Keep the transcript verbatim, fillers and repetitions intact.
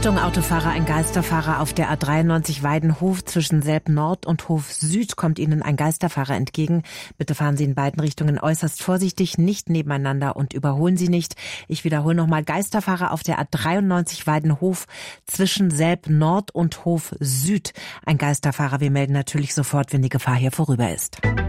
Achtung, Autofahrer, ein Geisterfahrer auf der A dreiundneunzig Weidenhof zwischen Selb Nord und Hof Süd kommt Ihnen ein Geisterfahrer entgegen. Bitte fahren Sie in beiden Richtungen äußerst vorsichtig, nicht nebeneinander und überholen Sie nicht. Ich wiederhole nochmal, Geisterfahrer auf der A dreiundneunzig Weidenhof zwischen Selb Nord und Hof Süd. Ein Geisterfahrer, wir melden natürlich sofort, wenn die Gefahr hier vorüber ist.